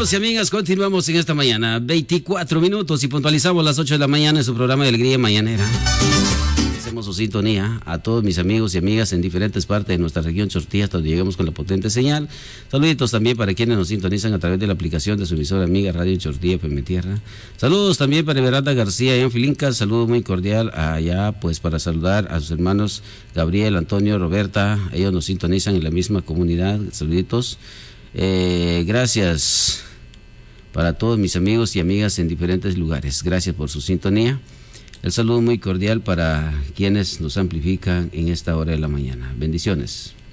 amigos y amigas, continuamos en esta mañana, 24 minutos y puntualizamos las 8 de la mañana en su programa de Alegría Mañanera. Hacemos su sintonía a todos mis amigos y amigas en diferentes partes de nuestra región Chortí, hasta donde llegamos con la potente señal. Saluditos también para quienes nos sintonizan a través de la aplicación de su emisora amiga Radio Chortí FM Tierra. Saludos también para Everalda García y Anfilinca, saludo muy cordial allá, pues para saludar a sus hermanos Gabriel, Antonio, Roberta, ellos nos sintonizan en la misma comunidad. Saluditos. Gracias para todos mis amigos y amigas en diferentes lugares. Gracias por su sintonía. El saludo muy cordial para quienes nos amplifican en esta hora de la mañana. Bendiciones.